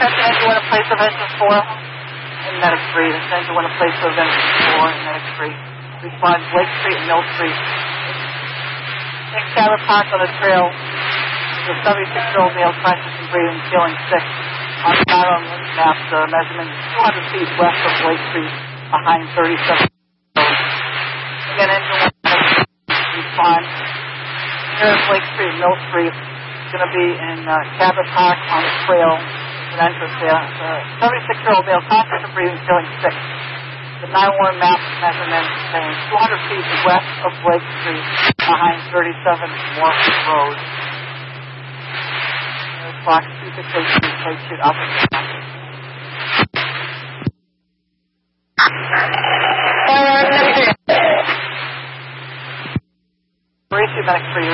attention engine when in place of engine 4 and medic 3. Engine when in place of engine 4 and medic 3. Respond Lake Street and Mill Street. Next cabin park on the trail is a 76-year-old male conscious and breathing, feeling sick. On the bottom map, the measurement is 200 feet west of Lake Street, behind 37 road. Again, engine 1 respond. Nearest Lake Street and Mill Street is going to be in Cabot Park on the trail, an entrance there. The 76-year-old male conscious and breathing, feeling sick. The 911 map measurement is saying 200 feet west of Lake Street, behind 37 Morphy Road. There's Fox 268, plate shoot up and down. Medic 3,